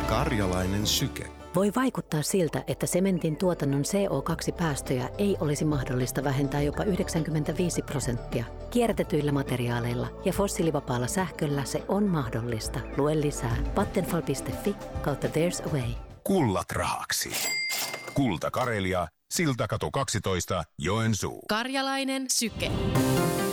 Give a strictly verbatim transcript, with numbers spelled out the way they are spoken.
Karjalainen syke. Voi vaikuttaa siltä, että sementin tuotannon C O kaksi -päästöjä ei olisi mahdollista vähentää jopa yhdeksänkymmentäviisi prosenttia. Kierrätetyillä materiaaleilla ja fossiilivapaalla sähköllä se on mahdollista. Lue lisää vattenfall piste fi kautta there's a way. Kullat rahaksi. Kulta Karelia, Siltakatu kaksitoista, Joensuu. Karjalainen syke.